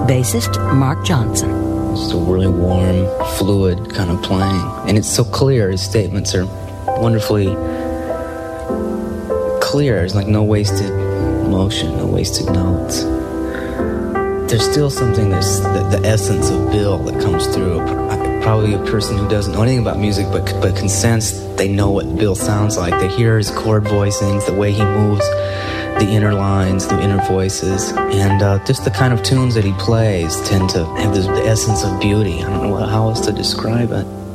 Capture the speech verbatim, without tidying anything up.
bassist Mark Johnson. It's a really warm, fluid kind of playing. And it's so clear. His statements are wonderfully clear. There's like no wasted motion, no wasted notes. There's still something, there's the, the essence of Bill that comes through. Probably a person who doesn't know anything about music but but can sense they know what Bill sounds like. They hear his chord voicings, the way he moves, the inner lines, the inner voices, and uh, just the kind of tunes that he plays tend to have this, the essence of beauty. I don't know how else to describe it.